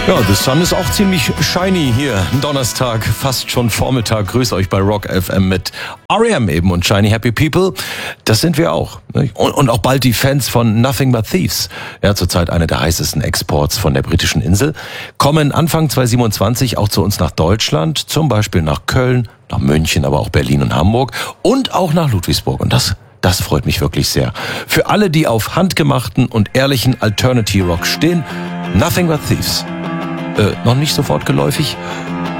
Ja, the sun ist auch ziemlich shiny hier. Donnerstag, fast schon Vormittag. Grüß euch bei Rock FM mit R.E.M. eben und Shiny Happy People. Das sind wir auch. Und auch bald die Fans von Nothing But Thieves. Ja, zurzeit eine der heißesten Exports von der britischen Insel. Kommen Anfang 2027 auch zu uns nach Deutschland. Zum Beispiel nach Köln, nach München, aber auch Berlin und Hamburg. Und auch nach Ludwigsburg. Und das freut mich wirklich sehr. Für alle, die auf handgemachten und ehrlichen Alternative Rock stehen, Nothing But Thieves. Noch nicht sofort geläufig?